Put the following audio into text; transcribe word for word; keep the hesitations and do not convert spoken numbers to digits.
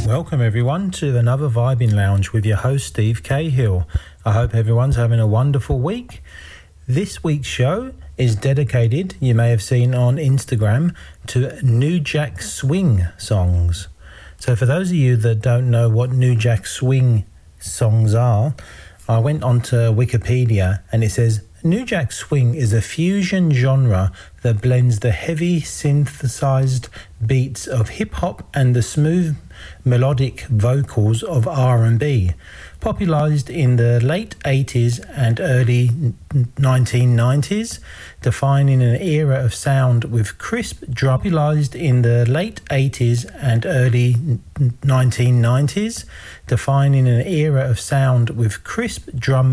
Welcome everyone to another Vibing Lounge with your host Steve Cahill. I hope everyone's having a wonderful week. This week's show is dedicated, you may have seen on Instagram, to New Jack Swing songs. So for those of you that don't know what New Jack Swing songs are, I went onto Wikipedia and it says New Jack Swing is a fusion genre that blends the heavy synthesized beats of hip-hop and the smooth melodic vocals of R and B. Popularized in the late eighties and early nineteen nineties, defining an era of sound with crisp drum. Popularized in the late eighties and early nineteen nineties, defining an era of sound with crisp drum